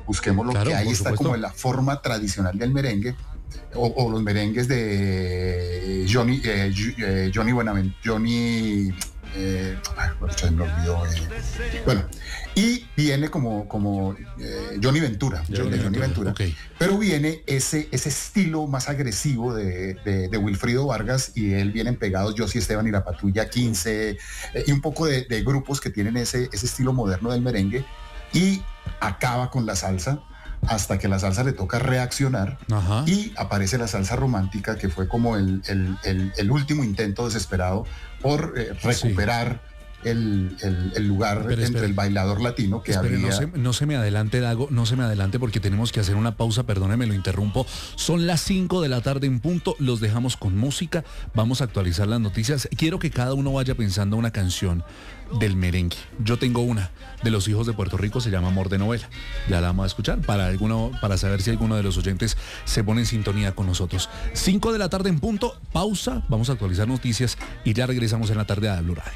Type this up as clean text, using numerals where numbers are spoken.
busquémoslo, Claro, que ahí por está supuesto. como la forma tradicional del merengue, o los merengues de Johnny Buenaventura, se me olvidó, bueno, y viene como Johnny Ventura, de Johnny Ventura, Ok. pero viene ese estilo más agresivo de Wilfrido Vargas, y él vienen pegados Josy Esteban y la Patrulla 15, y un poco de grupos que tienen ese estilo moderno del merengue, y acaba con la salsa hasta que la salsa le toca reaccionar. Ajá. Y aparece la salsa romántica, que fue como el último intento desesperado por Sí. recuperar el lugar Pero entre el bailador latino que espere, había. no se me adelante, Dago, no se me adelante porque tenemos que hacer una pausa, perdóneme, lo interrumpo. Son las 5 de la tarde en punto, los dejamos con música, vamos a actualizar las noticias. Quiero que cada uno vaya pensando una canción del merengue. Yo tengo una de los hijos de Puerto Rico, se llama Amor de Novela. Ya la vamos a escuchar para saber si alguno de los oyentes se pone en sintonía con nosotros. 5 de la tarde en punto, pausa, vamos a actualizar noticias y ya regresamos en la tarde a Blue Radio.